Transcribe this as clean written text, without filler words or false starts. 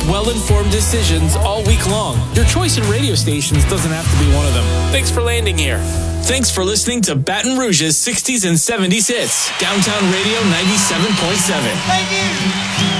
well-informed decisions all week long. Your choice in radio stations doesn't have to be one of them. Thanks for landing here. Thanks for listening to Baton Rouge's 60s and 70s hits. Downtown Radio 97.7. Thank you.